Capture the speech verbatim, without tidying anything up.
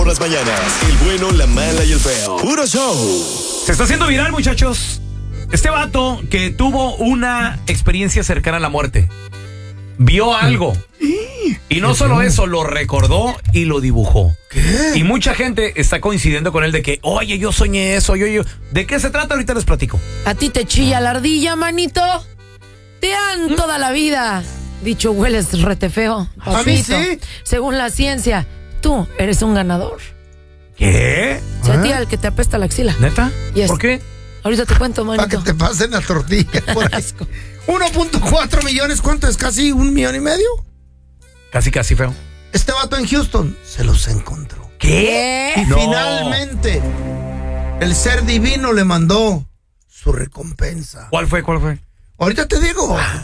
las mañanas. El bueno, la mala y el feo. Puro show. Se está haciendo viral, muchachos. Este vato que tuvo una experiencia cercana a la muerte. Vio algo. Y no solo eso, lo recordó y lo dibujó. ¿Qué? Y mucha gente está coincidiendo con él de que, oye, yo soñé eso, yo, yo. ¿De qué se trata? Ahorita les platico. ¿A ti te chilla la ardilla, manito? Te han toda la vida dicho, hueles rete feo. ¿A mí sí? Según la ciencia, tú eres un ganador. ¿Qué? O sea, a ti al que te apesta la axila. ¿Neta? Yes. ¿Por qué? Ahorita te cuento, Para manito. que te pasen la tortilla. Por ahí. Asco. uno punto cuatro millones, ¿cuánto es? ¿Casi un millón y medio? Casi, casi feo. Este vato en Houston se los encontró. ¿Qué? Y No. finalmente, el ser divino le mandó su recompensa. ¿Cuál fue? ¿Cuál fue? Ahorita te digo.